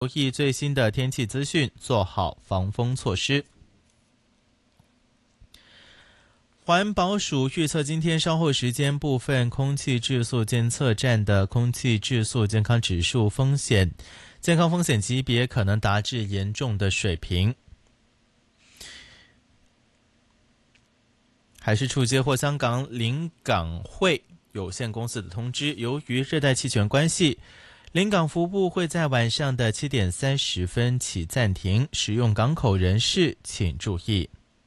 留意最新的天气资讯，做好防风措施。环保署预测，今天稍后时间部分空气质素监测站的空气质素健康指数健康风险级别可能达至严重的水平。海事处接获香港临港汇有限公司的通知，由于热带气旋关系，临港服务会在晚上的7点30分起暂停，使用港口人士请注意。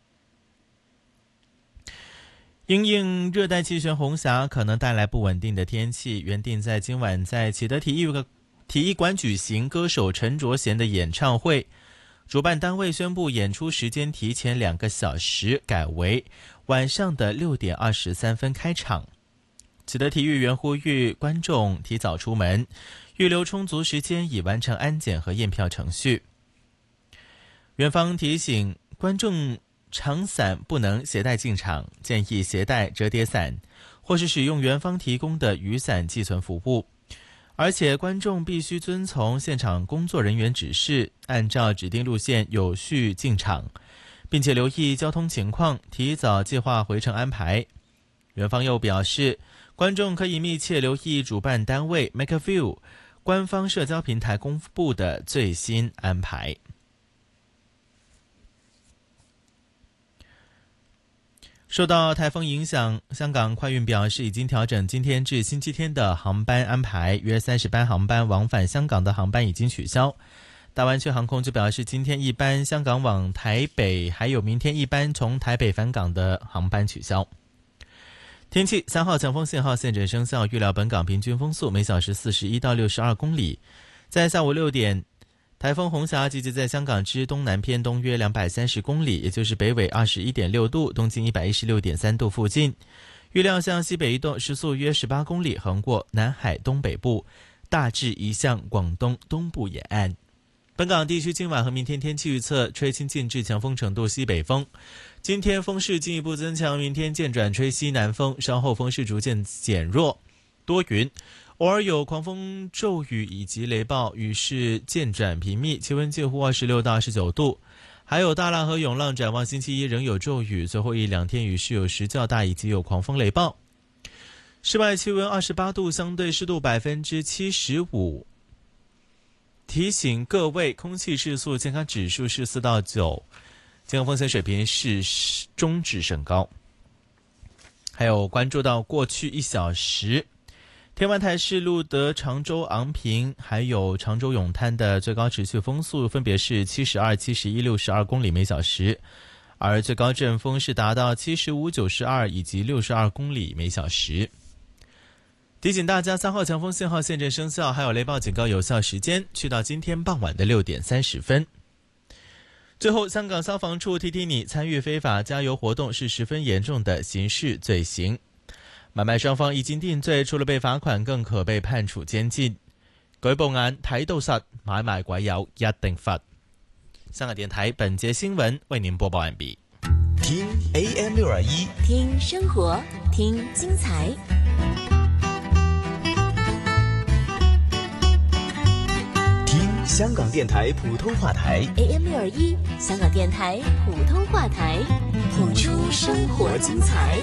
因应热带气旋红霞可能带来不稳定的天气，原定在今晚在启德体育馆举行歌手陈卓贤的演唱会，主办单位宣布演出时间提前2个小时，改为晚上的6点23分开场。启德体育园呼吁观众提早出门，预留充足时间以完成安检和验票程序。园方提醒观众长伞不能携带进场，建议携带折叠伞或是使用园方提供的雨伞寄存服务。而且观众必须遵从现场工作人员指示，按照指定路线有序进场，并且留意交通情况，提早计划回程安排。园方又表示，观众可以密切留意主办单位 MakeAView 官方社交平台公布的最新安排。受到台风影响，香港快运表示已经调整今天至星期天的航班安排，约30班航班往返香港的航班已经取消。大湾区航空就表示，今天一班香港往台北，还有明天一班从台北返港的航班取消。天气，3号强风信号现正生效，预料本港平均风速每小时41到62公里。在下午6点，台风红霞集结在香港之东南偏东约230公里，也就是北纬21.6度、东经116.3度附近。预料向西北移动，时速约18公里，横过南海东北部，大致移向广东东部沿岸。本港地区今晚和明天天气预测，吹轻近至强风程度西北风。今天风势进一步增强，明天渐转吹西南风，稍后风势逐渐减弱，多云，偶尔有狂风骤雨以及雷暴，雨势渐转频密，气温介乎26到29度。还有大浪和涌浪，展望星期一仍有骤雨，最后1-2天雨势有时较大，以及有狂风雷暴。室外气温28度，相对湿度75%。提醒各位，空气质素健康指数是4到9，健康风险水平是中至甚高。还有关注到过去1小时，天湾台市路德长洲昂坪还有长洲泳滩的最高持续风速分别是72、71、62公里每小时，而最高阵风是达到75、92以及62公里每小时。提醒大家，3号强风信号现正生效，还有雷暴警告有效时间去到今天傍晚的6点30分。最后，香港消防处提提你，参与非法加油活动是十分严重的刑事罪行。買賣雙方已經定罪，除了被罰款，更可被判處監禁。舉報眼睇到實，買賣鬼友一定罰。香港電台本節新聞為您播報完畢。 聽 AM621， 聽生活，聽精彩。 聽香港電台普通話台 AM621，香港電台普通話台，譜出生活精彩。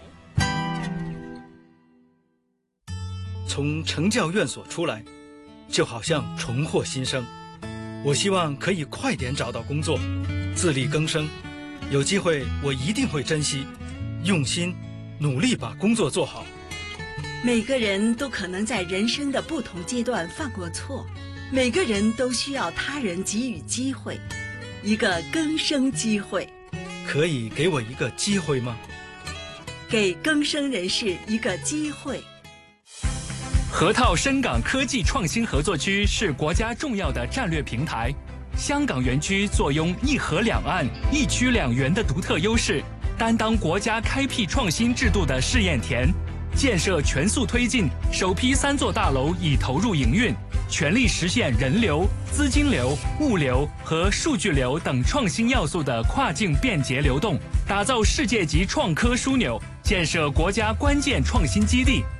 從懲教院所出來，就好像重獲新生。我希望可以快點找到工作，自力更生。有機會我一定會珍惜，用心努力把工作做好。 每個人都可能在人生的不同階段犯過錯，每個人都需要他人給予機會，一個更生機會。 可以給我一個機會嗎？ 給更生人士一個機會。 河套深港科技創新合作區是國家重要的戰略平台。香港園區坐擁一河兩岸、一區兩園的獨特優勢，擔當國家開闢創新制度的試驗田。建設全速推進，首批3座大樓已投入營運，全力實現人流、資金流、物流和數據流等創新要素的跨境便捷流動，打造世界級創科樞紐，建設國家關鍵創新基地。